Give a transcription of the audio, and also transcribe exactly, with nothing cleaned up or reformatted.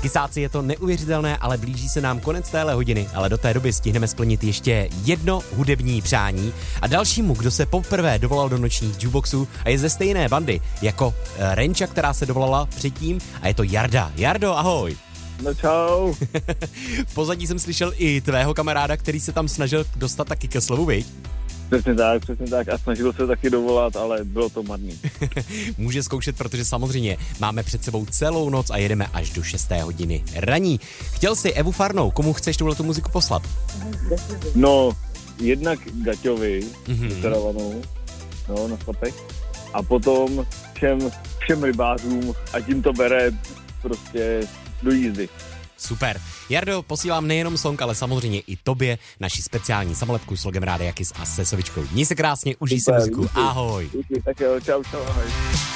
Kysáci, je to neuvěřitelné, ale blíží se nám konec téhle hodiny, ale do té doby stihneme splnit ještě jedno hudební přání a dalšímu, kdo se poprvé dovolal do nočních jukeboxů a je ze stejné bandy jako Renča, která se dovolala předtím, a je to Jarda. Jardo, ahoj. No čau. V pozadí jsem slyšel i tvého kamaráda, který se tam snažil dostat taky ke slovu, viď? Přesně tak, přesně tak a snažil se taky dovolat, ale bylo to marný. Může zkoušet, protože samozřejmě máme před sebou celou noc a jedeme až do šesté hodiny raní. Chtěl jsi Evu Farnou, komu chceš tuhletu muziku poslat? No, jednak Gaťovi, Mhm. vyserovanou, no, na stapech, a potom všem, všem rybářům a tím to bere prostě do jízdy. Super. Jardo, posílám nejenom song, ale samozřejmě i tobě naši speciální samolepku s logem Rádia Kiss a se sovičkou. Měj se krásně, užij si Super, muziku. díky. Ahoj. Díky, tak jo, čau, čau, ahoj.